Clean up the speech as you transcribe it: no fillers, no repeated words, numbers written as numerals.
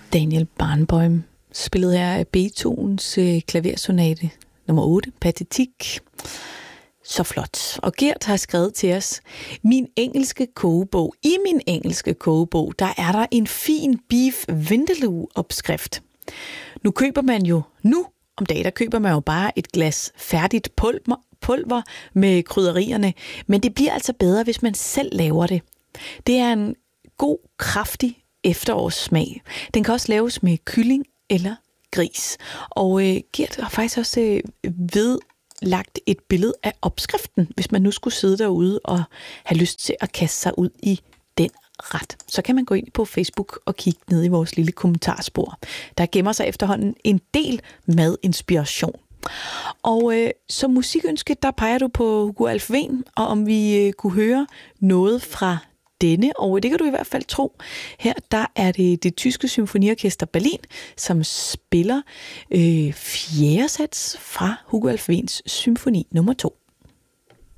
Daniel Barenboim spillede her af Beethovens klaversonate nummer 8, Pathetique. Så flot. Og Gert har skrevet til os, I min engelske kogebog, der er der en fin beef vindaloo opskrift. Nu om dagen, der køber man jo bare et glas færdigt pulver med krydderierne, men det bliver altså bedre, hvis man selv laver det. Det er en god, kraftig efterårssmag. Den kan også laves med kylling eller gris. Og Gert har faktisk også vedlagt et billede af opskriften, hvis man nu skulle sidde derude og have lyst til at kaste sig ud i den ret. Så kan man gå ind på Facebook og kigge ned i vores lille kommentarspor. Der gemmer sig efterhånden en del madinspiration. Og som musikønske, der peger du på Hugo Alfvén, og om vi kunne høre noget fra denne, og det kan du i hvert fald tro. Her der er det tyske symfoniorkester Berlin, som spiller fjerde sats fra Hugo Alfvéns symfoni nummer 2.